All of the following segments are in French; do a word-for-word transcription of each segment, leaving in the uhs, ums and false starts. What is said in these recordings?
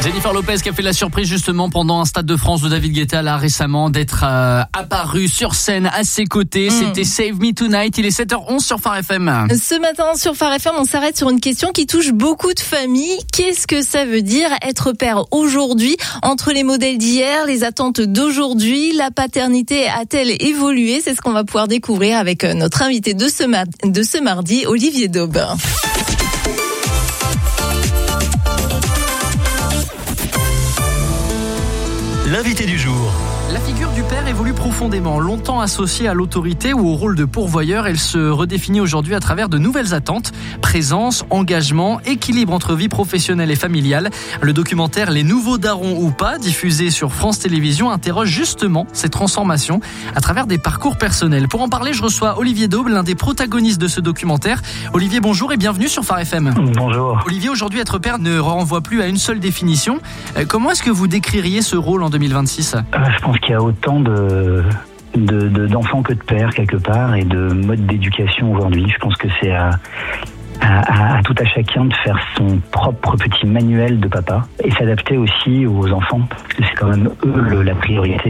Jennifer Lopez qui a fait la surprise justement pendant un Stade de France de David Guetta là récemment d'être euh, apparu sur scène à ses côtés. Mmh. C'était Save Me Tonight. Il est sept heures onze sur Phare F M. Ce matin sur Phare F M, on s'arrête sur une question qui touche beaucoup de familles. Qu'est-ce que ça veut dire être père aujourd'hui? Entre les modèles d'hier, les attentes d'aujourd'hui, la paternité a-t-elle évolué? C'est ce qu'on va pouvoir découvrir avec notre invité de ce, ma- de ce mardi, Olivier Daube. L'invité du jour. La figure du père évolue profondément. Longtemps associée à l'autorité ou au rôle de pourvoyeur, elle se redéfinit aujourd'hui à travers de nouvelles attentes. Présence, engagement, équilibre entre vie professionnelle et familiale. Le documentaire Les Nouveaux Darons ou pas, diffusé sur France Télévisions, interroge justement ces transformations à travers des parcours personnels. Pour en parler, je reçois Olivier Daube, l'un des protagonistes de ce documentaire. Olivier, bonjour et bienvenue sur Phare F M. Bonjour. Olivier, aujourd'hui, être père ne renvoie plus à une seule définition. Comment est-ce que vous décririez ce rôle en deux mille vingt-six ? euh, Je pense qu'il y a autant de, de, de, d'enfants que de pères quelque part et de modes d'éducation aujourd'hui. Je pense que c'est à, à, à tout à chacun de faire son propre petit manuel de papa et s'adapter aussi aux enfants parce que c'est quand même eux le, la priorité.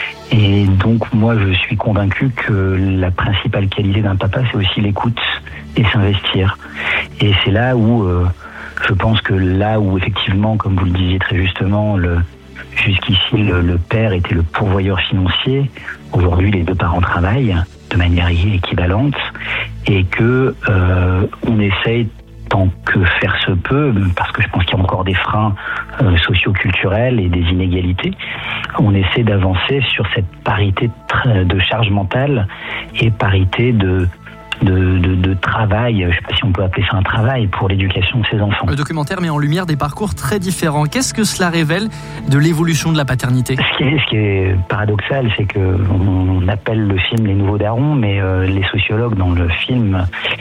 Et donc moi je suis convaincu que la principale qualité d'un papa c'est aussi l'écoute et s'investir. Et c'est là où euh, je pense que là où effectivement, comme vous le disiez très justement, le jusqu'ici, le, le père était le pourvoyeur financier. Aujourd'hui, les deux parents travaillent de manière équivalente et que euh, on essaye tant que faire se peut, parce que je pense qu'il y a encore des freins euh, socio-culturels et des inégalités, on essaie d'avancer sur cette parité de charge mentale et parité de De, de, de travail, je ne sais pas si on peut appeler ça un travail, pour l'éducation de ses enfants. Le documentaire met en lumière des parcours très différents. Qu'est-ce que cela révèle de l'évolution de la paternité ? Ce qui est, ce qui est paradoxal, c'est qu'on appelle le film Les Nouveaux Darons, mais euh, les sociologues dans le film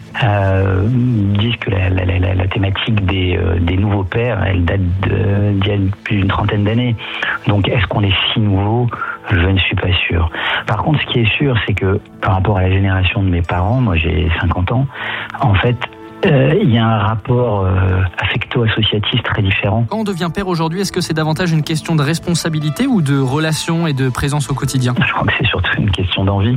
euh, disent que la, la, la, la thématique des, euh, des nouveaux pères, elle date de, d'il y a plus d'une trentaine d'années. Donc est-ce qu'on est si nouveau ? Je ne suis pas sûr. Par contre, ce qui est sûr, c'est que par rapport à la génération de mes parents, moi j'ai cinquante ans, en fait, euh, il y a un rapport euh, affecto-associatif très différent. Quand on devient père aujourd'hui, est-ce que c'est davantage une question de responsabilité ou de relation et de présence au quotidien ? Je crois que c'est surtout une question d'envie.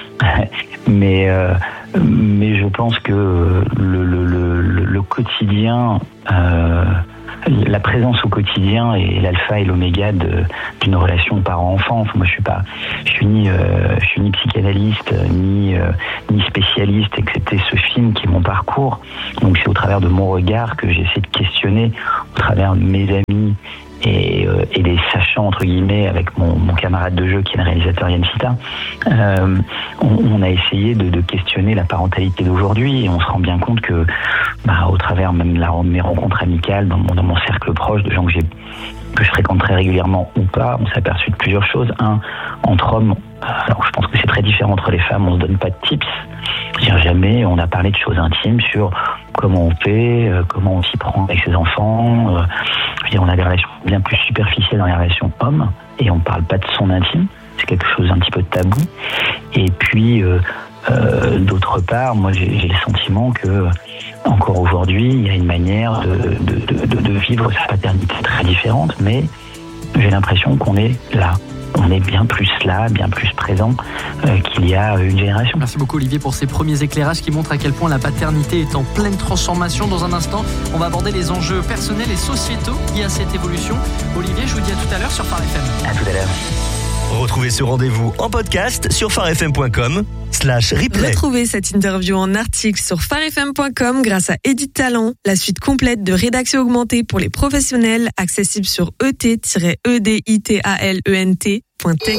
mais, euh, mais je pense que le, le, le, le quotidien... Euh, la présence au quotidien est l'alpha et l'oméga de, d'une relation parent-enfant. Enfin, moi, je suis pas, je suis ni, euh, je suis ni psychanalyste, ni, euh, ni spécialiste, et que c'était ce film qui est mon parcours. Donc, c'est au travers de mon regard que j'essaie de questionner, au travers de mes amis et, euh, et des sachants, entre guillemets, avec mon, mon camarade de jeu qui est le réalisateur Yann Sita. Euh, on, on a essayé de, de questionner la parentalité d'aujourd'hui et on se rend bien compte que, bah, au travers même de, la, de mes rencontres amicales dans mon, dans mon cercle proche, de gens que j'ai que je fréquente très régulièrement ou pas, on s'est aperçu de plusieurs choses. Un, entre hommes, alors je pense que c'est très différent entre les femmes, on se donne pas de tips. Jamais on a parlé de choses intimes sur comment on fait, euh, comment on s'y prend avec ses enfants. Euh, je veux dire, on a des relations bien plus superficielles dans les relations hommes et on parle pas de son intime. C'est quelque chose d'un petit peu tabou. Et puis, euh, euh, d'autre part, moi j'ai, j'ai le sentiment que encore aujourd'hui, il y a une manière de, de, de, de vivre sa paternité très différente, mais j'ai l'impression qu'on est là. On est bien plus là, bien plus présent euh, qu'il y a une génération. Merci beaucoup Olivier pour ces premiers éclairages qui montrent à quel point la paternité est en pleine transformation. Dans un instant, on va aborder les enjeux personnels et sociétaux liés à cette évolution. Olivier, je vous dis à tout à l'heure sur Phare F M. À tout à l'heure. Retrouvez ce rendez-vous en podcast sur pharefm point com slash replay. Retrouvez cette interview en article sur pharefm point com grâce à Edit Talent, la suite complète de rédaction augmentée pour les professionnels, accessible sur e t tiret e d i t a l e n t point tech.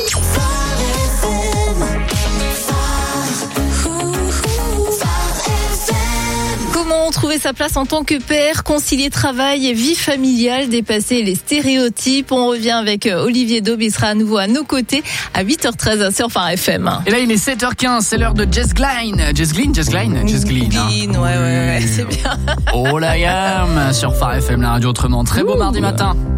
Comment trouver sa place en tant que père, concilier travail et vie familiale, dépasser les stéréotypes. On revient avec Olivier Daube, il sera à nouveau à nos côtés à huit heures treize sur Phare F M. Et là il est sept heures quinze, c'est l'heure de Jess Glynne. Jess Glynne, Jess Glynne, Jess Glynne. Glynne, hein. ouais, ouais, ouais, c'est bien. Oh la gamme sur Phare F M, la radio autrement. Très beau Ouh. Mardi matin.